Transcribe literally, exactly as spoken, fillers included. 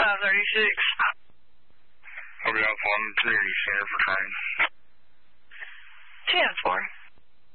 five thirty-six. I'll be up on Community Center for training. ten four.